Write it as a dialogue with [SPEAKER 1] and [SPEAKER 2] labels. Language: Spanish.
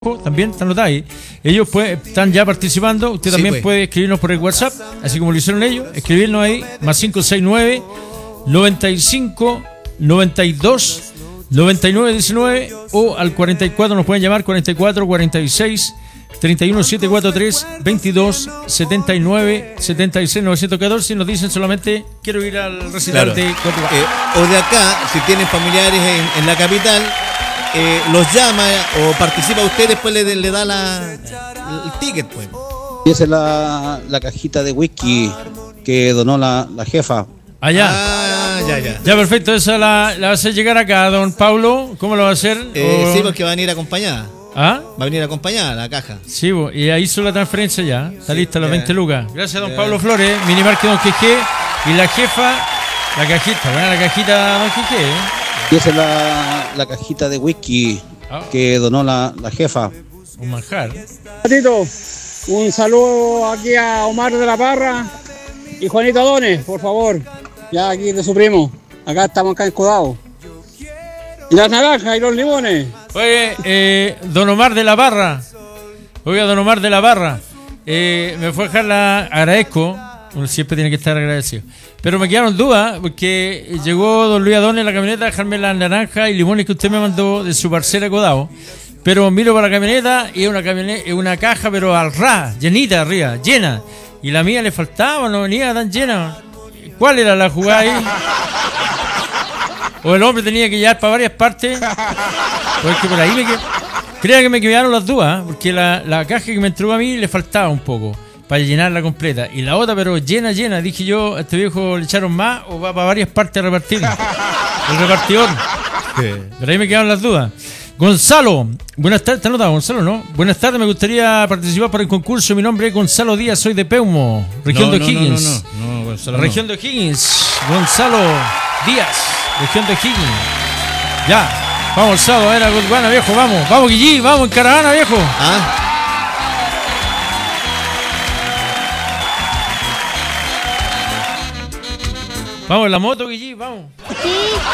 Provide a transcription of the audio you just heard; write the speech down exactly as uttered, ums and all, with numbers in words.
[SPEAKER 1] También están los ahí. Ellos pueden, están ya participando. Usted
[SPEAKER 2] Sí,
[SPEAKER 1] también
[SPEAKER 2] pues.
[SPEAKER 1] puede escribirnos por el WhatsApp, así como lo hicieron ellos. Escribirnos ahí, más cinco seis nueve, noventa y cinco, noventa y dos, noventa y nueve, diecinueve, o al cuarenta y cuatro nos pueden llamar, cuarenta y cuatro, cuarenta y seis, treinta y uno, setecientos cuarenta y tres, veintidós, setenta y nueve, setenta y seis, novecientos catorce y nos dicen solamente quiero ir al recital
[SPEAKER 2] Claro.
[SPEAKER 1] de Cotuá.
[SPEAKER 2] Eh, o de acá, si tienen familiares en, en la capital, eh, los llama o participa usted, después le, le da la, el ticket, pues.
[SPEAKER 3] Y esa es la, la cajita de whisky que donó la, la jefa.
[SPEAKER 1] Allá.
[SPEAKER 2] Ah, ya, ya.
[SPEAKER 1] Ya, perfecto, esa la, la va a hacer llegar acá, don Pablo. ¿Cómo lo va a hacer?
[SPEAKER 2] Eh,
[SPEAKER 1] O-
[SPEAKER 2] Sí, porque va a venir acompañada.
[SPEAKER 1] ¿Ah?
[SPEAKER 2] Va a venir acompañada la caja.
[SPEAKER 1] Sí, bo, y ahí hizo la transferencia ya. Está
[SPEAKER 2] Sí,
[SPEAKER 1] lista las
[SPEAKER 2] ya.
[SPEAKER 1] veinte lucas. Gracias, don
[SPEAKER 2] Ya.
[SPEAKER 1] Pablo Flores, Minimarket Don Quijé. Y la jefa, la cajita, buena la cajita Don Quijé, ¿eh?
[SPEAKER 3] Y esa es la, la cajita de whisky
[SPEAKER 1] Ah,
[SPEAKER 3] que donó la, la jefa.
[SPEAKER 1] un manjar.
[SPEAKER 4] Patito, un saludo aquí a Omar de la Parra y Juanito Dones, por favor. Ya aquí de su primo. Acá estamos acá escudados. Y las naranjas y los limones.
[SPEAKER 1] Oye, eh, don Omar de la Barra. Oiga, don Omar de la Barra. Eh, me fue a dejar la. Agradezco. Uno siempre tiene que estar agradecido. Pero me quedaron dudas porque llegó don Luis Adones en la camioneta a dejarme las naranjas y limones que usted me mandó de su parcela Codao. Pero miro para la camioneta y es una, camioneta, es una caja, pero al ras, llenita arriba, llena. Y la mía le faltaba, no venía tan llena. ¿Cuál era la jugada ahí? O el hombre tenía que llevar para varias partes. Porque por ahí me qued... Crea que me quedaron las dudas, ¿eh? Porque la, la caja que me entregó a mí le faltaba un poco para llenarla completa. Y la otra, pero llena, llena. Dije yo, ¿a este viejo le echaron más o va para varias partes a repartir? El repartidor. Pero ahí me quedaron las dudas. Gonzalo, buenas tardes, ¿te has notado, Gonzalo, no? Buenas tardes, me gustaría participar para el concurso. Mi nombre es Gonzalo Díaz, soy de Peumo, región
[SPEAKER 2] No,
[SPEAKER 1] de
[SPEAKER 2] no,
[SPEAKER 1] O'Higgins.
[SPEAKER 2] No, no, no, no, Gonzalo, no.
[SPEAKER 1] Región de O'Higgins, Gonzalo Díaz, región de O'Higgins. Ya, vamos, sábado, a ver a Gondwana, viejo, vamos, vamos, Guillí, vamos, en caravana, viejo.
[SPEAKER 2] Ah,
[SPEAKER 1] Vamos en la moto, Guillí, vamos.
[SPEAKER 5] Sí.